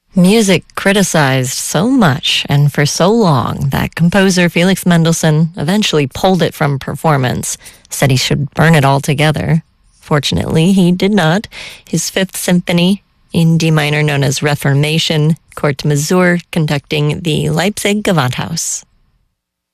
Music criticized so much and for so long that composer Felix Mendelssohn eventually pulled it from performance, said he should burn it all together. Fortunately, he did not. His Fifth Symphony in D minor, known as Reformation, Kurt Masur conducting the Leipzig Gewandhaus.